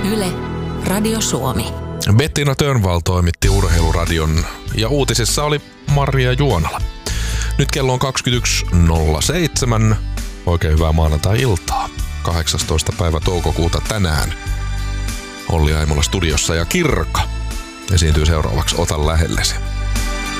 Yle, Radio Suomi. Bettina Törnvall toimitti Urheiluradion ja uutisissa oli Maria Juonala. Nyt kello on 21.07. Oikein hyvää maanantai-iltaa. 18. päivä toukokuuta tänään. Olli Aimola studiossa ja Kirka esiintyy seuraavaksi Ota lähellesi.